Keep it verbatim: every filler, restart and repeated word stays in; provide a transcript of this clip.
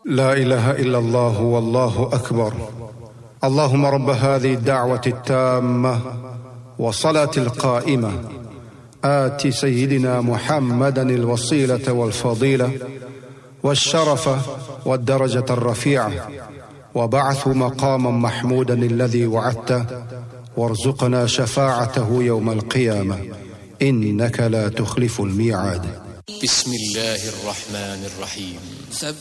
لا إله إلا الله والله أكبر. اللهم رب هذه الدعوة التامة والصلاة القائمة آت سيدنا محمدا الوسيلة والفضيلة والشرف والدرجة الرفيعة وبعث مقاما محمودا الذي وعدته وارزقنا شفاعته يوم القيامة إنك لا تخلف الميعاد. بسم الله الرحمن الرحيم. سبح